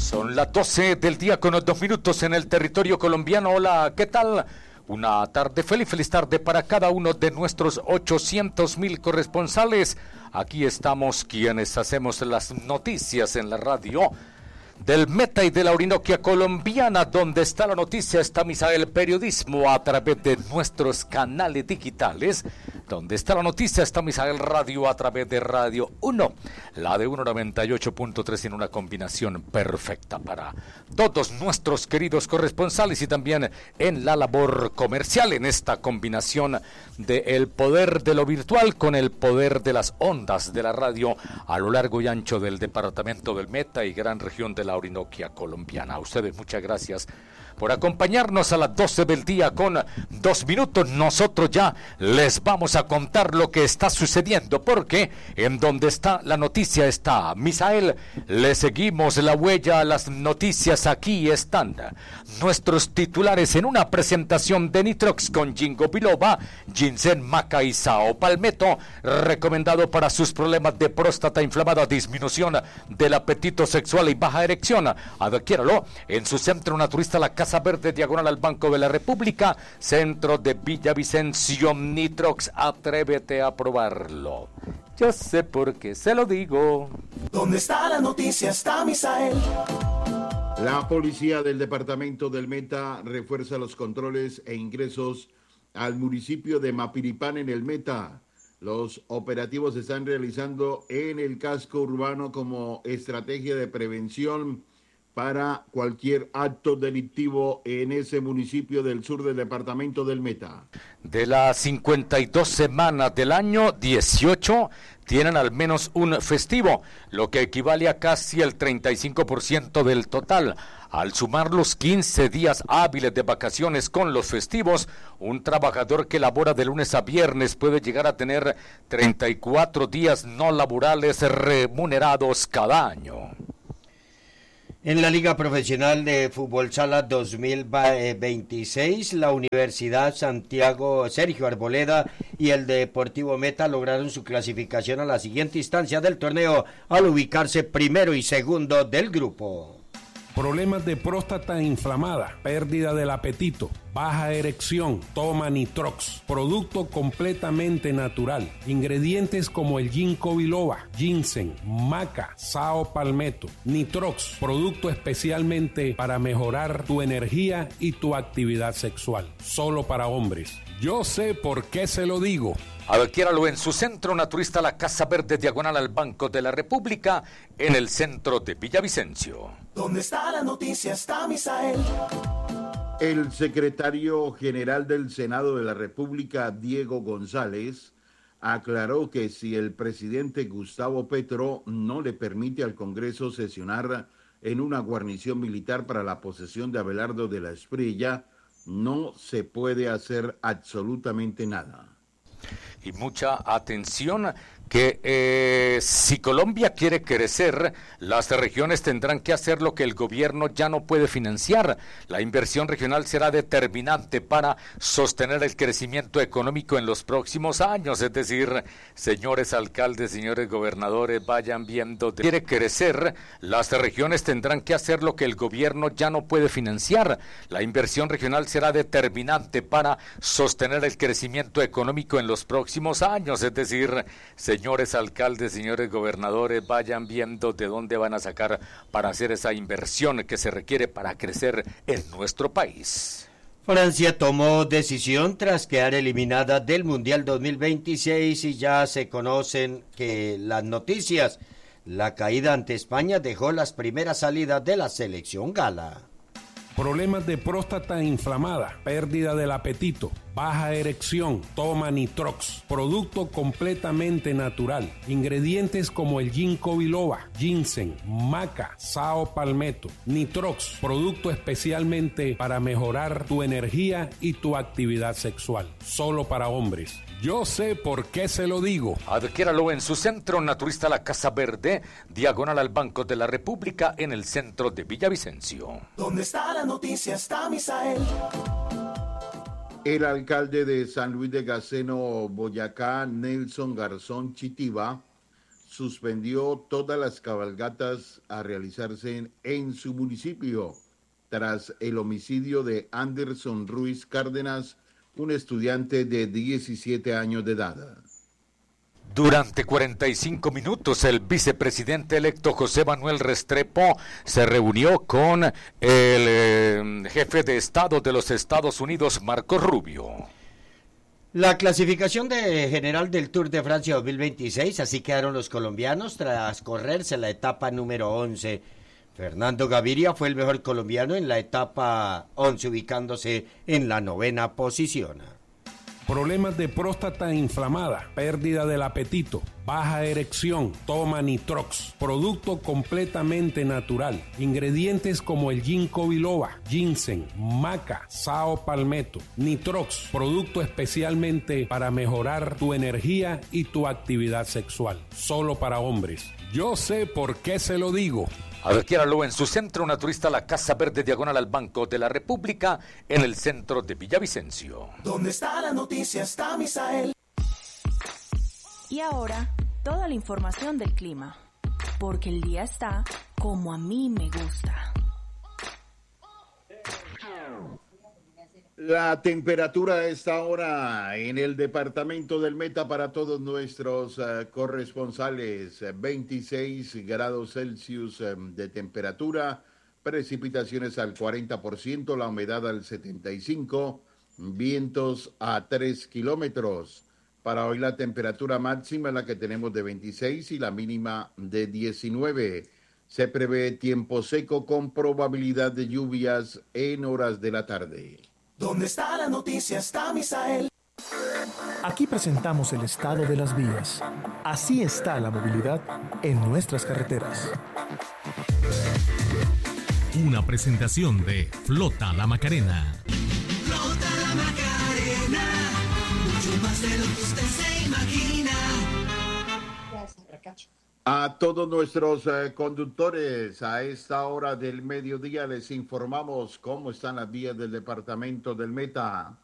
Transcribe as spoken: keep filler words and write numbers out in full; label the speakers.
Speaker 1: Son las doce del día con dos minutos en el territorio colombiano. Hola, ¿qué tal? Una tarde feliz, feliz tarde para cada uno de nuestros ochocientos mil corresponsales. Aquí estamos quienes hacemos las noticias en la radio del Meta y de la Orinoquia colombiana. Donde está la noticia está Misael Periodismo a través de nuestros canales digitales. Donde está la noticia está Misael Radio a través de Radio uno, la de uno noventa y ocho punto tres, en una combinación perfecta para todos nuestros queridos corresponsales y también en la labor comercial, en esta combinación del poder de lo virtual con el poder de las ondas de la radio a lo largo y ancho del departamento del Meta y gran región de la Orinoquia colombiana. A ustedes muchas gracias por acompañarnos a las doce del día con dos minutos. Nosotros ya les vamos a contar lo que está sucediendo, porque en donde está la noticia está Misael. Le seguimos la huella a las noticias. Aquí están nuestros titulares en una presentación de Nitrox con Ginkgo biloba, ginseng, maca y sao palmetto, recomendado para sus problemas de próstata inflamada, disminución del apetito sexual y baja erección. Adquiéralo en su centro naturista La Casa Verde, diagonal al Banco de la República, centro de Villavicencio. Nitrox, atrévete a probarlo. Yo sé por qué se lo digo.
Speaker 2: ¿Dónde está la noticia? Está Misael.
Speaker 3: La policía del departamento del Meta refuerza los controles e ingresos al municipio de Mapiripán en el Meta. Los operativos se están realizando en el casco urbano como estrategia de prevención para cualquier acto delictivo en ese municipio del sur del departamento del Meta.
Speaker 1: De las cincuenta y dos semanas del año, dieciocho tienen al menos un festivo, lo que equivale a casi el treinta y cinco por ciento del total. Al sumar los quince días hábiles de vacaciones con los festivos, un trabajador que labora de lunes a viernes puede llegar a tener treinta y cuatro días no laborales remunerados cada año.
Speaker 4: En la Liga Profesional de Fútbol Sala dos mil veintiséis, la Universidad Santiago Sergio Arboleda y el Deportivo Meta lograron su clasificación a la siguiente instancia del torneo al ubicarse primero y segundo del grupo.
Speaker 5: Problemas de próstata inflamada, pérdida del apetito, baja erección, toma Nitrox, producto completamente natural. Ingredientes como el Ginkgo biloba, ginseng, maca, sao palmetto. Nitrox, producto especialmente para mejorar tu energía y tu actividad sexual. Solo para hombres. Yo sé por qué se lo digo.
Speaker 1: Adquiéralo en su centro naturista La Casa Verde, diagonal al Banco de la República, en el centro de Villavicencio.
Speaker 2: ¿Dónde está la noticia? Está Misael.
Speaker 3: El secretario general del Senado de la República, Diego González, aclaró que si el presidente Gustavo Petro no le permite al Congreso sesionar en una guarnición militar para la posesión de Abelardo de la Espriella, no se puede hacer absolutamente nada.
Speaker 1: Y mucha atención que eh, si Colombia quiere crecer, las regiones tendrán que hacer lo que el gobierno ya no puede financiar. La inversión regional será determinante para sostener el crecimiento económico en los próximos años. Es decir, señores alcaldes, señores gobernadores, vayan viendo. De... Quiere crecer, las regiones tendrán que hacer lo que el gobierno ya no puede financiar. La inversión regional será determinante para sostener el crecimiento económico en los próximos años. Es decir, señores alcaldes, señores gobernadores, vayan viendo de dónde van a sacar para hacer esa inversión que se requiere para crecer en nuestro país.
Speaker 4: Francia tomó decisión tras quedar eliminada del Mundial dos mil veintiséis y ya se conocen que las noticias. La caída ante España dejó las primeras salidas de la selección gala.
Speaker 5: Problemas de próstata inflamada, pérdida del apetito, baja erección, toma Nitrox, producto completamente natural. Ingredientes como el Ginkgo biloba, ginseng, maca, sao palmetto. Nitrox, producto especialmente para mejorar tu energía y tu actividad sexual. Solo para hombres. Yo sé por qué se lo digo.
Speaker 1: Adquiéralo en su centro naturista La Casa Verde, diagonal al Banco de la República, en el centro de Villavicencio.
Speaker 2: ¿Dónde está la noticia? Está Misael.
Speaker 3: El alcalde de San Luis de Gaceno, Boyacá, Nelson Garzón Chitiva, suspendió todas las cabalgatas a realizarse en, en su municipio tras el homicidio de Anderson Ruiz Cárdenas, un estudiante de diecisiete años de edad.
Speaker 1: Durante cuarenta y cinco minutos, el vicepresidente electo José Manuel Restrepo se reunió con el eh, jefe de Estado de los Estados Unidos, Marco Rubio.
Speaker 4: La clasificación de general del Tour de Francia dos mil veintiséis, así quedaron los colombianos tras correrse la etapa número once. Fernando Gaviria fue el mejor colombiano en la etapa once, ubicándose en la novena posición.
Speaker 5: Problemas de próstata inflamada, pérdida del apetito, baja erección, toma Nitrox, producto completamente natural. Ingredientes como el ginkgo biloba, ginseng, maca, sao palmetto. Nitrox, producto especialmente para mejorar tu energía y tu actividad sexual. Solo para hombres. Yo sé por qué se lo digo.
Speaker 1: Adquiéralo en su centro naturista La Casa Verde, diagonal al Banco de la República, en el centro de Villavicencio.
Speaker 2: Donde está la noticia está Misael.
Speaker 6: Y ahora, toda la información del clima. Porque el día está como a mí me gusta.
Speaker 3: La temperatura a esta hora en el departamento del Meta para todos nuestros uh, corresponsales, veintiséis grados Celsius um, de temperatura, precipitaciones al cuarenta por ciento, la humedad al setenta y cinco por ciento, vientos a tres kilómetros. Para hoy la temperatura máxima la que tenemos de veintiséis y la mínima de diecinueve. Se prevé tiempo seco con probabilidad de lluvias en horas de la tarde.
Speaker 2: Donde está la noticia está Misael.
Speaker 7: Aquí presentamos el estado de las vías. Así está la movilidad en nuestras carreteras.
Speaker 8: Una presentación de Flota La Macarena.
Speaker 9: Flota La Macarena, mucho más de lo que usted se imagina.
Speaker 3: A todos nuestros eh, conductores, a esta hora del mediodía les informamos cómo están las vías del departamento del Meta.